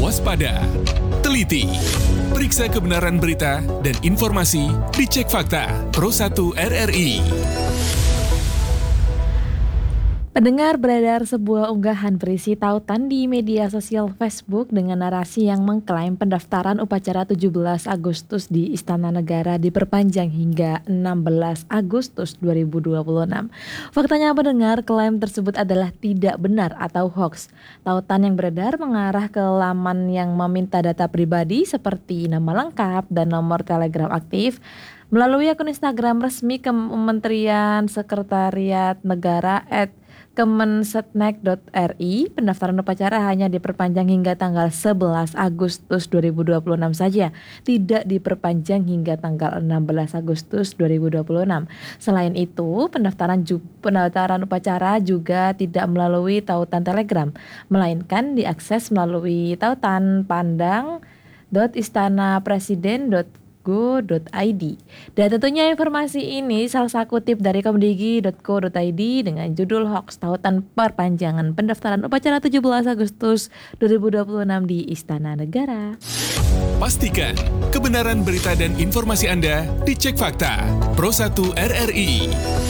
waspada, teliti, periksa kebenaran berita dan informasi dicek fakta Pro 1 RRI. Pendengar, beredar sebuah unggahan berisi tautan di media sosial Facebook dengan narasi yang mengklaim pendaftaran upacara 17 Agustus di Istana Negara diperpanjang hingga 16 Agustus 2026. Faktanya pendengar, klaim tersebut adalah tidak benar atau hoax. Tautan yang beredar mengarah ke laman yang meminta data pribadi seperti nama lengkap dan nomor telegram aktif. Melalui akun Instagram resmi Kementerian Sekretariat Negara @kemensetnek.ri, pendaftaran upacara hanya diperpanjang hingga tanggal 11 Agustus 2026 saja, tidak diperpanjang hingga tanggal 16 Agustus 2026. Selain itu, pendaftaran upacara juga tidak melalui tautan Telegram, melainkan diakses melalui tautan pandang.istanapresiden.go.id. Dan tentunya informasi ini salah kutip dari komdigi.co.id dengan judul hoax tautan perpanjangan pendaftaran upacara 17 Agustus 2026 di Istana Negara. Pastikan kebenaran berita dan informasi Anda dicek fakta Pro 1 RRI.